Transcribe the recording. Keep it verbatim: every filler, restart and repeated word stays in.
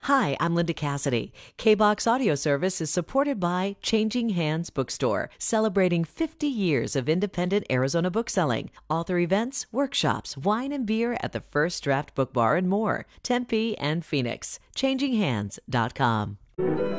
Hi, I'm Linda Cassidy. K-BOX Audio Service is supported by Changing Hands Bookstore, celebrating fifty years of independent Arizona bookselling, author events, workshops, wine and beer at the First Draft Book Bar and more. Tempe and Phoenix. changing hands dot com.